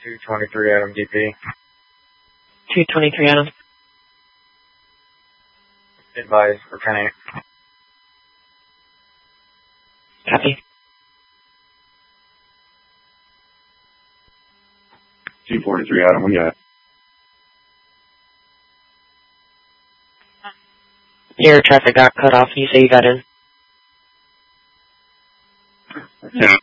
223 Adam DP. 223 Adam. Advise for 10-8. Copy. 243 Adam, we got it. Your traffic got cut off. You say you got in. Yeah.